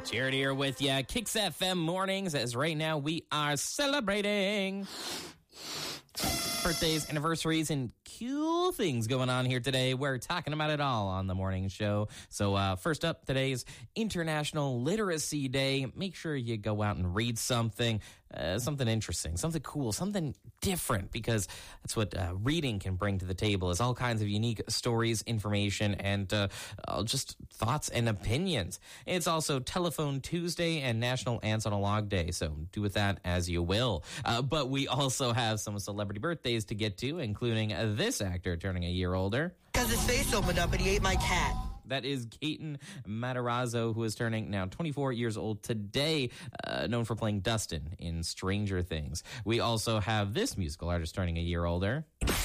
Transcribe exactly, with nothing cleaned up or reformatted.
Jared here with ya. Kicks F M mornings, as right now we are celebrating birthdays, anniversaries, and cool things going on here today. We're talking about it all on the morning show. So uh, first up, today's International Literacy Day. Make sure you go out and read something, uh, something interesting, something cool, something different, because that's what uh, reading can bring to the table, is all kinds of unique stories, information, and uh, uh, just thoughts and opinions. It's also Telephone Tuesday and National Ants on a Log Day, so do with that as you will. Uh, but we also have some celebrity birthdays to get to, including uh, this actor turning a year older. Because his face opened up and he ate my cat. That is Caton Matarazzo, who is turning now twenty-four years old today, uh, known for playing Dustin in Stranger Things. We also have this musical artist turning a year older.